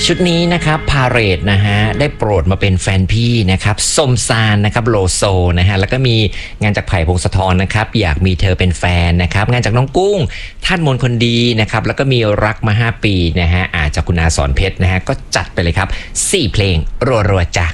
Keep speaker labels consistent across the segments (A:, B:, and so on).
A: ชุดนี้นะครับพาเรดนะฮะได้โปรดมาเป็นแฟนพี่นะครับสมซานนะครับโลโซนะฮะแล้วก็มีงานจากไผ่พงศธรนะครับอยากมีเธอเป็นแฟนนะครับงานจากน้องกุ้งท่านมนคนดีนะครับแล้วก็มีรักมา5ปีนะฮะอาจจะคุณอาสอนเพชรนะฮะก็จัดไปเลยครับ4เพลงรัวๆจ้ะ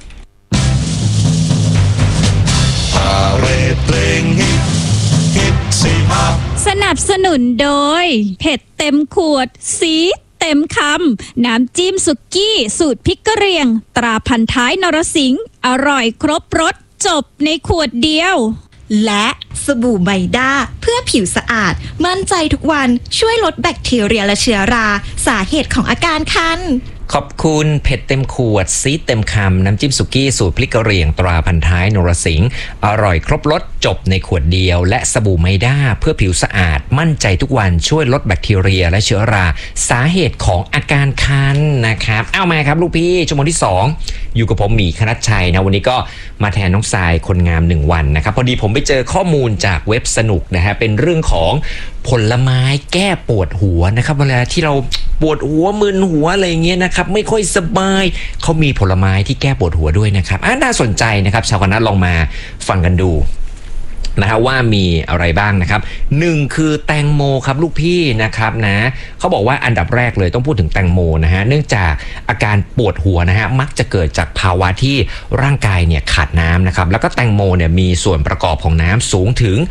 B: พาเรดเพลงฮิต45
C: สนับสนุนโดยเผ็ดเต็มขวดสีเต็มคำน้ำจิ้มสุกี้สูตรพริกกะเหรี่ยงตราพันท้ายนรสิงห์อร่อยครบรสจบในขวดเดียว
D: และสบู่ไบด้าเพื่อผิวสะอาดมั่นใจทุกวันช่วยลดแบคทีเรียและเชื้อราสาเหตุของอาการคัน
A: ขอบคุณเผ็ดเต็มขวดซีดเต็มคำน้ำจิ้มสุกี้สูตรพริกกะเหรี่ยงตราพันท้ายนรสิงห์อร่อยครบรสจบในขวดเดียวและสบู่ไมด้าเพื่อผิวสะอาดมั่นใจทุกวันช่วยลดแบคทีเรียและเชื้อราสาเหตุของอาการคันนะครับเอามาครับลูกพี่ชั่วโมงที่2อยู่กับผมหมีคณัชชัยนะวันนี้ก็มาแทนน้องทรายคนงาม1วันนะครับพอดีผมไปเจอข้อมูลจากเว็บสนุกนะฮะเป็นเรื่องของผลไม้แก้ปวดหัวนะครับเวลาที่เราปวดหัวมึนหัวอะไรเงี้ยนะครับไม่ค่อยสบายเขามีผลไม้ที่แก้ปวดหัวด้วยนะครับน่าสนใจนะครับชาวคณะลองมาฟังกันดูนะฮะว่ามีอะไรบ้างนะครับ1คือแตงโมครับลูกพี่นะครับนะเขาบอกว่าอันดับแรกเลยต้องพูดถึงแตงโมนะฮะเนื่องจากอาการปวดหัวนะฮะมักจะเกิดจากภาวะที่ร่างกายเนี่ยขาดน้ำนะครับแล้วก็แตงโมเนี่ยมีส่วนประกอบของน้ำสูงถึง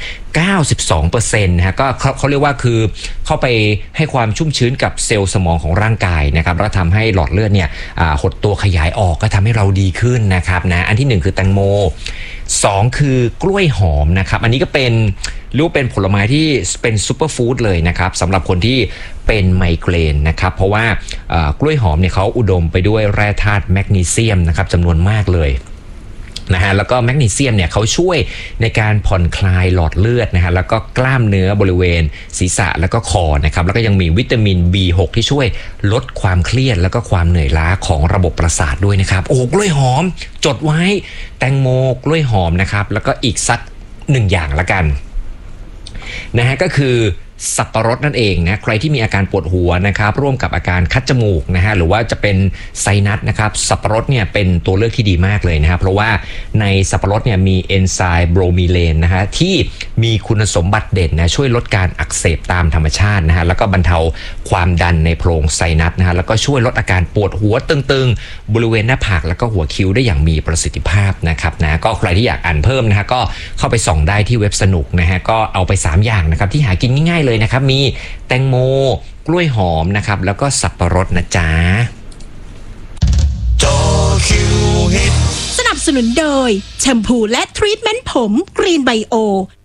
A: 92% นะฮะก็เขาเรียกว่าคือเข้าไปให้ความชุ่มชื้นกับเซลล์สมองของร่างกายนะครับแล้วทำให้หลอดเลือดเนี่ยหดตัวขยายออกก็ทำให้เราดีขึ้นนะครับนะอันที่1คือแตงโม2คือกล้วยหอมนะครับอันนี้ก็เป็นรู้เป็นผลไม้ที่เป็นซูเปอร์ฟู้ดเลยนะครับสำหรับคนที่เป็นไมเกรนนะครับเพราะว่ากล้วยหอมเนี่ยเขาอุดมไปด้วยแร่ธาตุแมกนีเซียมนะครับจำนวนมากเลยนะฮะแล้วก็แมกนีเซียมเนี่ยเขาช่วยในการผ่อนคลายหลอดเลือดนะฮะแล้วก็กล้ามเนื้อบริเวณศีรษะแล้วก็คอนะครับแล้วก็ยังมีวิตามิน B6 ที่ช่วยลดความเครียดแล้วก็ความเหนื่อยล้าของระบบประสาทด้วยนะครับโอ้กล้วยหอมจดไว้แตงโมกล้วยหอมนะครับแล้วก็อีกสัก1อย่างละกันนะฮะก็คือสับปะรดนั่นเองนะใครที่มีอาการปวดหัวนะครับร่วมกับอาการคัดจมูกนะฮะหรือว่าจะเป็นไซนัสนะครับสับปะรดเนี่ยเป็นตัวเลือกที่ดีมากเลยนะครับเพราะว่าในสับปะรดเนี่ยมีเอนไซม์โบรมีเลนนะฮะที่มีคุณสมบัติเด่นนะช่วยลดการอักเสบตามธรรมชาตินะฮะแล้วก็บรรเทาความดันในโพรงไซนัสนะฮะแล้วก็ช่วยลดอาการปวดหัวตึงๆบริเวณหน้าผากแล้วก็หัวคิ้วได้อย่างมีประสิทธิภาพนะครับนะก็ใครที่อยากอ่านเพิ่มนะฮะก็เข้าไปส่องได้ที่เว็บสนุกนะฮะก็เอาไป3อย่างนะครับที่หากินง่ายๆเลยนะครับมีแตงโมกล้วยหอมนะครับแล้วก็สับปะรดนะจ๊ะ
B: จอคิวฮิต
C: สนับสนุนโดยแชมพูและทรีทเมนต์ผมกรีนไบโอ